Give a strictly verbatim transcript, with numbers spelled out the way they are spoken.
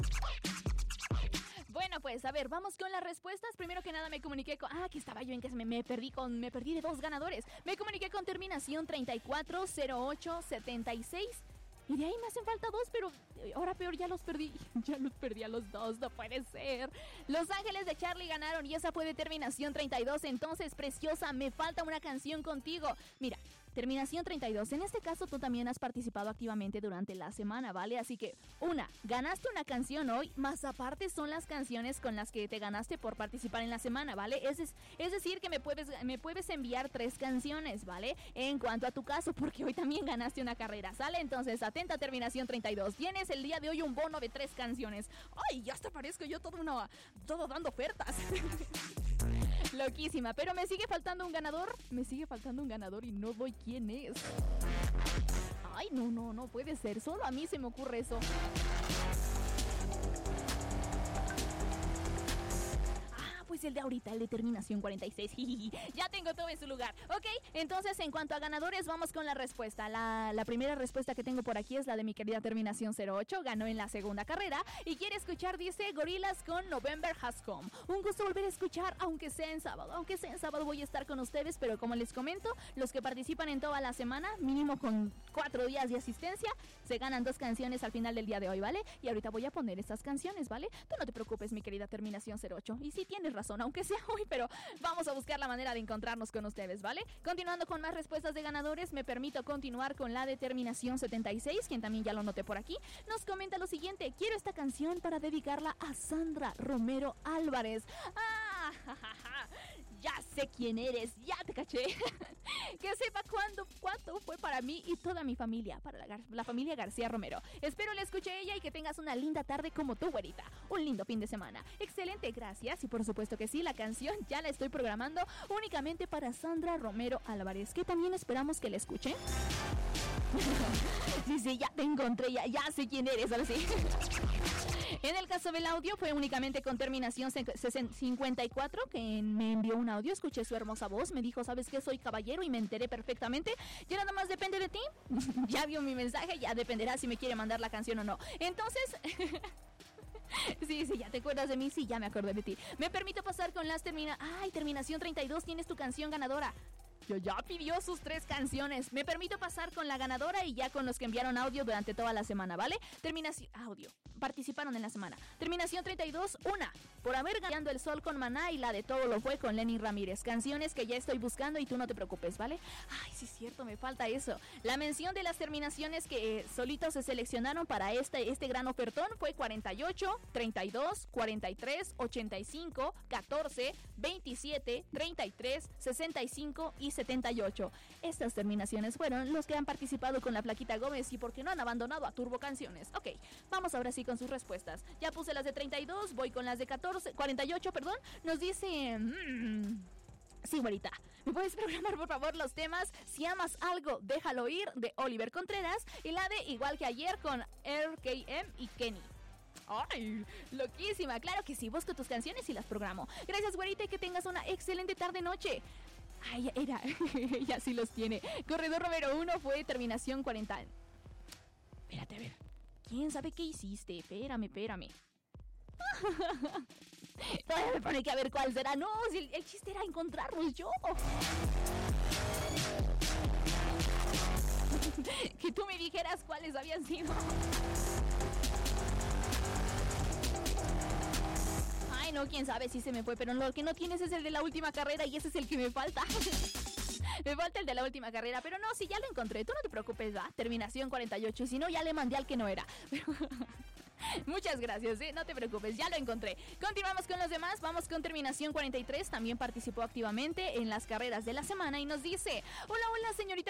Bueno, pues, a ver, vamos con las respuestas. Primero que nada me comuniqué con... Ah, aquí estaba yo en que me, me perdí con... Me perdí de dos ganadores. Me comuniqué con terminación treinta y cuatro cero ocho setenta y seis. Y de ahí me hacen falta dos, pero ahora peor, ya los perdí. Ya los perdí a los dos, no puede ser. Los Ángeles de Charlie ganaron y esa fue de terminación treinta y dos. Entonces, preciosa, me falta una canción contigo. Mira, terminación treinta y dos. En este caso, tú también has participado activamente durante la semana, ¿vale? Así que, una, ganaste una canción hoy, más aparte son las canciones con las que te ganaste por participar en la semana, ¿vale? Es, es, es decir, que me puedes, me puedes enviar tres canciones, ¿vale? En cuanto a tu caso, porque hoy también ganaste una carrera, ¿sale? Entonces, atenta, terminación treinta y dos. Tienes el día de hoy un bono de tres canciones. ¡Ay, ya hasta parezco yo todo, una, todo dando ofertas! Loquísima, pero me sigue faltando un ganador. Me sigue faltando un ganador y no doy quién es. Ay, no, no, no puede ser. Solo a mí se me ocurre eso. Pues el de ahorita, el de terminación cuarenta y seis. Ya tengo todo en su lugar. Ok, entonces en cuanto a ganadores, vamos con la respuesta. La, la primera respuesta que tengo por aquí es la de mi querida terminación cero ocho. Ganó en la segunda carrera y quiere escuchar, dice, Gorillaz con November Has Come. Un gusto volver a escuchar, aunque sea en sábado. Aunque sea en sábado voy a estar con ustedes, pero como les comento, los que participan en toda la semana, mínimo con cuatro días de asistencia, se ganan dos canciones al final del día de hoy, ¿vale? Y ahorita voy a poner estas canciones, ¿vale? Tú no te preocupes, mi querida terminación cero ocho. Y si tienes razón, aunque sea hoy, pero vamos a buscar la manera de encontrarnos con ustedes, ¿vale? Continuando con más respuestas de ganadores, me permito continuar con la determinación setenta y seis, quien también ya lo noté por aquí. Nos comenta lo siguiente: quiero esta canción para dedicarla a Sandra Romero Álvarez. ¡Ah! Ja, ja, ja. Ya sé quién eres, ya te caché. Que sepa cuándo, cuánto fue para mí y toda mi familia, para la, la familia García Romero. Espero la escuche ella y que tengas una linda tarde como tú, güerita. Un lindo fin de semana. Excelente, gracias. Y por supuesto que sí, la canción ya la estoy programando únicamente para Sandra Romero Álvarez, que también esperamos que la escuche. Sí, sí, ya te encontré, ya, ya sé quién eres, ahora sí. En el caso del audio fue únicamente con terminación cincuenta y cuatro, que me envió un audio, escuché su hermosa voz, me dijo, ¿sabes qué? Soy caballero y me enteré perfectamente. Ya nada más depende de ti. Ya vio mi mensaje, ya dependerá si me quiere mandar la canción o no. Entonces... Sí, sí, ya te acuerdas de mí, sí, ya me acordé de ti. Me permito pasar con las termina... Ay, terminación treinta y dos, tienes tu canción ganadora. Yo ya pidió sus tres canciones. Me permito pasar con la ganadora y ya con los que enviaron audio durante toda la semana, ¿vale? Terminación... Audio. Participaron en la semana. Terminación treinta y dos, una. Por haber ganado el sol con Maná y la de Todo lo fue con Lenny Ramírez. Canciones que ya estoy buscando y tú no te preocupes, ¿vale? Ay, sí es cierto, me falta eso. La mención de las terminaciones que eh, solitos se seleccionaron para este, este gran ofertón fue cuarenta y ocho, treinta y dos, cuarenta y tres, ochenta y cinco, catorce, veintisiete, treinta y tres, sesenta y cinco y setenta y ocho. Estas terminaciones fueron los que han participado con la Plaquita Gómez y porque no han abandonado a Turbo Canciones. Ok, vamos ahora sí con sus respuestas. Ya puse las de treinta y dos, voy con las de catorce, cuarenta y ocho, perdón. Nos dice... Mmm, sí, güerita, ¿me puedes programar por favor los temas Si amas algo, déjalo ir, de Oliver Contreras, y la de Igual que ayer con R K M y Kenny? ¡Ay! Loquísima, claro que sí, busco tus canciones y las programo. Gracias, güerita, y que tengas una excelente tarde-noche. Ay, era, ya sí los tiene. Corredor Romero uno fue terminación cuarenta. Espérate, a ver. ¿Quién sabe qué hiciste? Espérame, espérame. Todavía me pone que a ver cuál será. No, si el, el chiste era encontrarlos yo. Que tú me dijeras cuáles habían sido. Ay, no, quién sabe si se me fue, pero lo que no tienes es el de la última carrera y ese es el que me falta. Me falta el de la última carrera, pero no, si ya lo encontré, tú no te preocupes, va. Terminación cuarenta y ocho, y si no, ya le mandé al que no era. Pero... Muchas gracias, ¿eh? No te preocupes, ya lo encontré. Continuamos con los demás, vamos con terminación cuarenta y tres, también participó activamente en las carreras de la semana y nos dice: hola, hola, señorita